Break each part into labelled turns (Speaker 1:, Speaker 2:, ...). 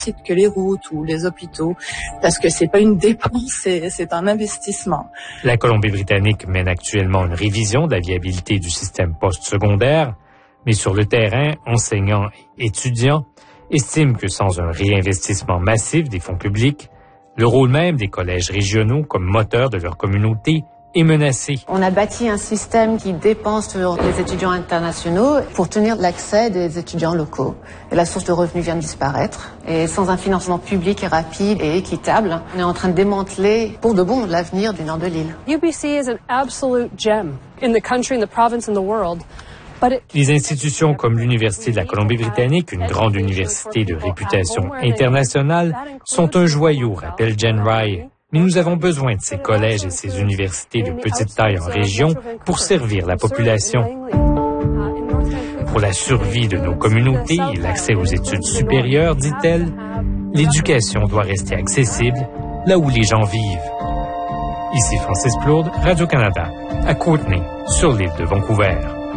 Speaker 1: que les routes ou les hôpitaux, parce que c'est pas une dépense, c'est un investissement.
Speaker 2: La Colombie-Britannique mène actuellement une révision de la viabilité du système postsecondaire, mais sur le terrain, enseignants et étudiants estiment que sans un réinvestissement massif des fonds publics, le rôle même des collèges régionaux comme moteur de leur communauté est menacé.
Speaker 3: On a bâti un système qui dépense sur les étudiants internationaux pour tenir l'accès des étudiants locaux. Et la source de revenus vient de disparaître. Et sans un financement public et rapide et équitable, on est en train de démanteler pour de bon l'avenir du nord de l'île.
Speaker 4: UBC is an absolute gem in the country, in the province, in the world.
Speaker 2: Les institutions comme l'Université de la Colombie-Britannique, une grande université de réputation internationale, sont un joyau, rappelle Jen Rye. Mais nous avons besoin de ces collèges et ces universités de petite taille en région pour servir la population. Pour la survie de nos communautés et l'accès aux études supérieures, dit-elle, l'éducation doit rester accessible là où les gens vivent. Ici Francis Plourde, Radio-Canada, à Courtenay, sur l'île de Vancouver.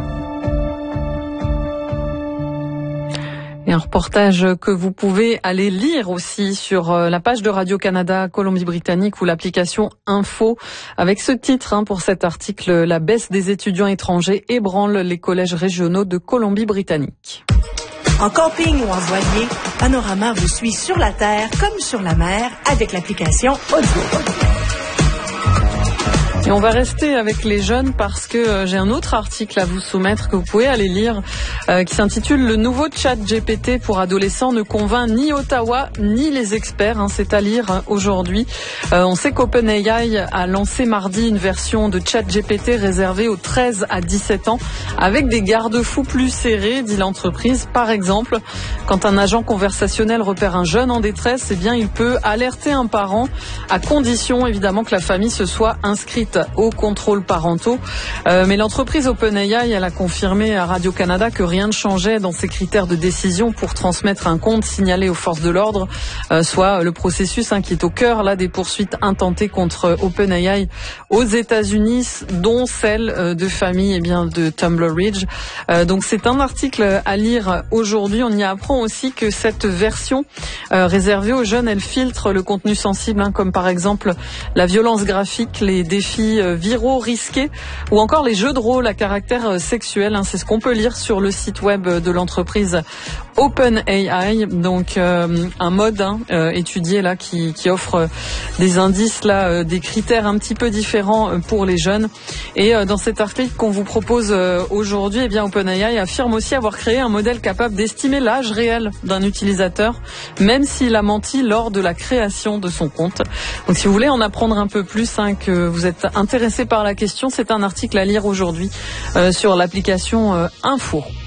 Speaker 5: Et un reportage que vous pouvez aller lire aussi sur la page de Radio-Canada Colombie-Britannique ou l'application Info avec ce titre pour cet article, la baisse des étudiants étrangers ébranle les collèges régionaux de Colombie-Britannique.
Speaker 6: En camping ou en voilier, Panorama vous suit sur la terre comme sur la mer avec l'application Audio.
Speaker 5: Et on va rester avec les jeunes parce que j'ai un autre article à vous soumettre que vous pouvez aller lire qui s'intitule « Le nouveau chat GPT pour adolescents ne convainc ni Ottawa ni les experts ». C'est à lire aujourd'hui. On sait qu'OpenAI a lancé mardi une version de chat GPT réservée aux 13 à 17 ans avec des garde-fous plus serrés, dit l'entreprise. Par exemple, quand un agent conversationnel repère un jeune en détresse, eh bien, il peut alerter un parent à condition évidemment que la famille se soit inscrite aux contrôles parentaux. Mais l'entreprise OpenAI, elle a confirmé à Radio-Canada que rien ne changeait dans ses critères de décision pour transmettre un compte signalé aux forces de l'ordre, soit le processus qui est au cœur là des poursuites intentées contre OpenAI aux États-Unis, dont celle de famille de Tumblr Ridge. Donc c'est un article à lire aujourd'hui. On y apprend aussi que cette version réservée aux jeunes, elle filtre le contenu sensible, comme par exemple la violence graphique, les défis viraux risqués ou encore les jeux de rôle à caractère sexuel. C'est ce qu'on peut lire sur le site web de l'entreprise OpenAI. Donc un mode étudié là qui offre des indices là, des critères un petit peu différents pour les jeunes. Et dans cet article qu'on vous propose aujourd'hui, eh bien OpenAI affirme aussi avoir créé un modèle capable d'estimer l'âge réel d'un utilisateur, même s'il a menti lors de la création de son compte. Donc si vous voulez en apprendre un peu plus, que vous êtes intéressé par la question, c'est un article à lire aujourd'hui sur l'application Info.